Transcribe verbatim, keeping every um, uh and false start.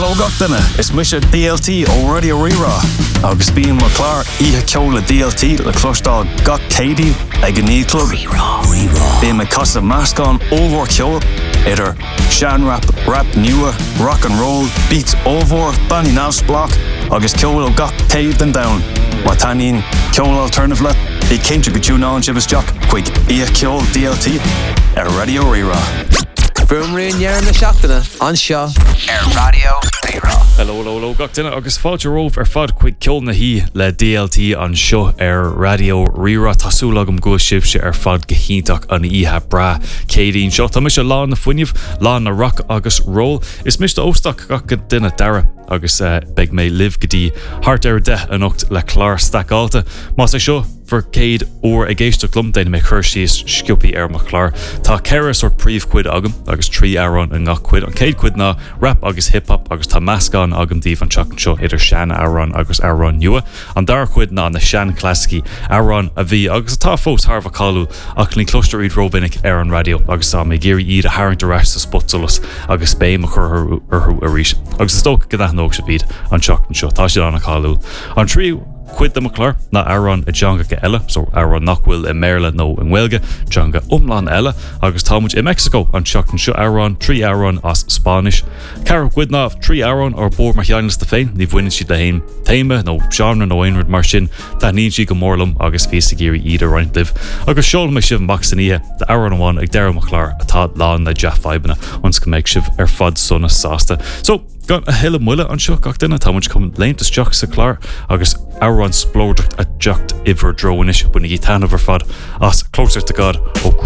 Hello gachtainna, is mise D L T ó Radio Rira. Agus bíon mar clár ihe ceola D L T le clostal gach Katie ag an ní club. Rira, Rira. Bíon me casa mascán óvor ceol, idir shan rap, rap nua, rock and roll, beats óvor, banny nás block, agus ceola gach cave and down. Watanín ceola alternative le, I céinte go dúná an sibis jock, chuig ihe ceol D L T ar Radio Rira. Brum rion year na seachtainna, an seo ar Radio Rira. Hello, hello, hello, gachtainna agus fáilte róh ar fad chuig ceol na hí le D L T an seo ar Radio Rira. Tásúla agam go sibse ar fad gohíntaach an ihe bra cédín seo. Tá mise lán na fuinneamh, lán na rock agus roll. Is miste óstach gach duine dara agus uh, beg mé live gotí hart ar de an ocht le clár stacálta. Mas é seo for céad or a géiste clum déine mé chuir síos sciúpi ar mo clár. Tá ceire sort príomh cuid agam agus trí áran an ngach cuid. An céad cuid ná rap agus hip-hop agus tá mascán agam díomh an teach seo idir sean áran agus áran nua. An dar cuid ná na sean clasici áran a bhí agus tá fós Harfa Calú ach ní cloisteir iad Robinic ar an radio agus tá mé géirí iad a hairint a reis sa spotsolas agus bé mo chur arthú a ríis. Agus is tóca go nóg se bíd an teach seo. Tá sé anna Calú. An trí cuid de McClure na Aaron a Jonga ge ella, so Aaron Knockwil in Maryland no in Welga, Jonga umlan ella, agus Talmud in Mexico an chuck and show Aaron, three Aaron as Spanish. Carol Gwidna, three Aaron or Bor Machianis the Fain, Niv winning she the Hain, Tame, no genre, no Einrad Marshin, that needs she Gomorlum, August Festigiri either right live. August Shoal Mishiv Maxania, the Aaron one, like Darren McClure, a Todd Lawn, the Jeff Fibena, once can make shiv er Fud son of Sasta. So got a hill of mulla on shock cocked in a Talmud come lame to Jock Seclar, August Aaron sploded a jocked iver drownish when he tan over fud us closer to God, oh